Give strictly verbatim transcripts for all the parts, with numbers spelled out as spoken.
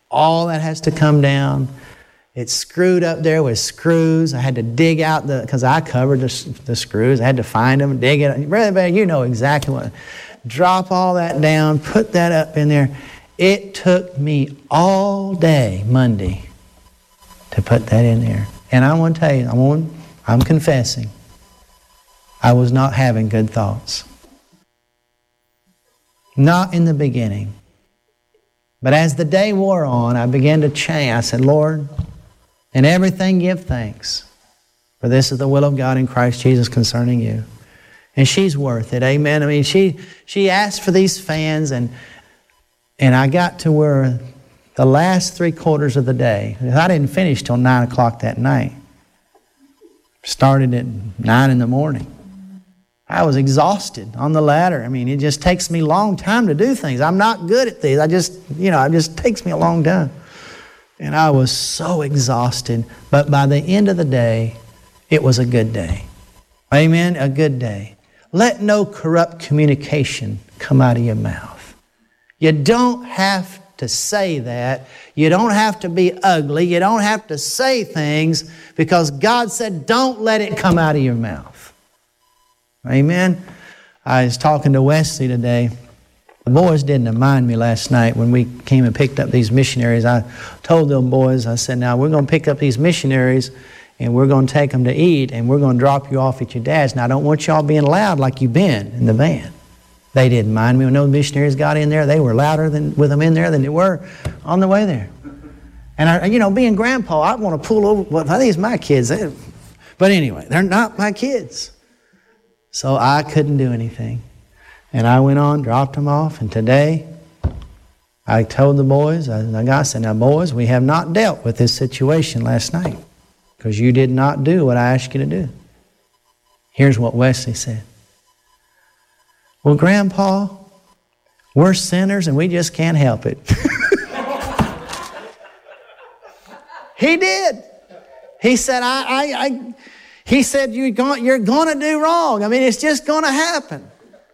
all that has to come down. It's screwed up there with screws. I had to dig out the, because I covered the, the screws. I had to find them, dig it. Brother Bear, you know exactly what. Drop all that down, put that up in there. It took me all day Monday to put that in there. And I want to tell you, I want, I'm confessing, I was not having good thoughts. Not in the beginning. But as the day wore on, I began to change. I said, Lord, in everything give thanks, for this is the will of God in Christ Jesus concerning you. And she's worth it, amen. I mean, she she asked for these fans, and and I got to where the last three quarters of the day, I didn't finish till nine o'clock that night. Started at nine in the morning. I was exhausted on the ladder. I mean, it just takes me a long time to do things. I'm not good at these. I just, you know, it just takes me a long time. And I was so exhausted. But by the end of the day, it was a good day. Amen? A good day. Let no corrupt communication come out of your mouth. You don't have to say that. You don't have to be ugly. You don't have to say things, because God said, don't let it come out of your mouth. Amen? I was talking to Wesley today. The boys didn't mind me last night when we came and picked up these missionaries. I told them boys, I said, now we're going to pick up these missionaries and we're going to take them to eat and we're going to drop you off at your dad's. Now I don't want y'all being loud like you've been in the van. They didn't mind me. When those missionaries got in there, they were louder than with them in there than they were on the way there. And I, you know, being grandpa, I want to pull over. Well, I think it's my kids. They, but anyway, they're not my kids. So I couldn't do anything. And I went on, dropped them off, and today I told the boys, I, I said, now boys, we have not dealt with this situation last night because you did not do what I asked you to do. Here's what Wesley said. Well, Grandpa, we're sinners and we just can't help it. He did. He said, I, I, I He said, you're going, you're going to do wrong. I mean, it's just going to happen.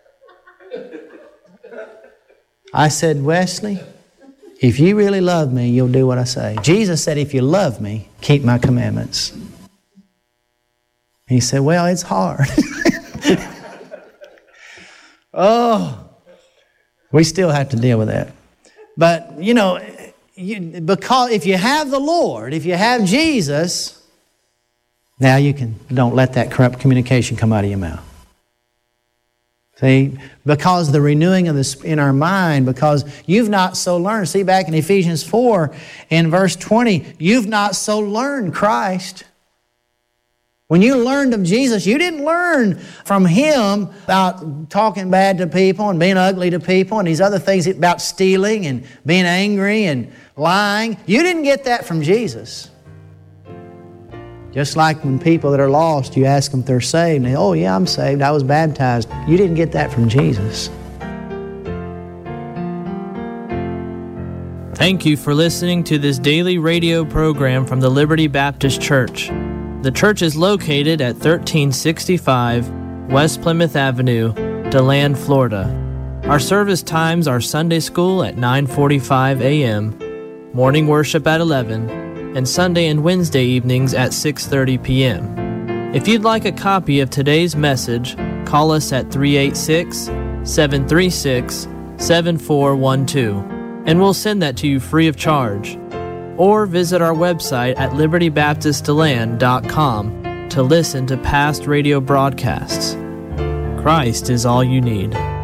I said, Wesley, if you really love me, you'll do what I say. Jesus said, if you love me, keep my commandments. He said, well, it's hard. Oh, we still have to deal with that. But, you know, you, because if you have the Lord, if you have Jesus, now you can, don't let that corrupt communication come out of your mouth. See, because the renewing of this in our mind, because you've not so learned. See, back in Ephesians four, in verse twenty, you've not so learned Christ. When you learned of Jesus, you didn't learn from Him about talking bad to people and being ugly to people and these other things about stealing and being angry and lying. You didn't get that from Jesus. Just like when people that are lost, you ask them if they're saved, and they, oh yeah, I'm saved, I was baptized. You didn't get that from Jesus. Thank you for listening to this daily radio program from the Liberty Baptist Church. The church is located at thirteen sixty-five West Plymouth Avenue, DeLand, Florida. Our service times are Sunday school at nine forty-five a.m., morning worship at eleven, and Sunday and Wednesday evenings at six thirty p.m. If you'd like a copy of today's message, call us at three eight six, seven three six, seven four one two, and we'll send that to you free of charge. Or visit our website at liberty baptist deland dot com to listen to past radio broadcasts. Christ is all you need.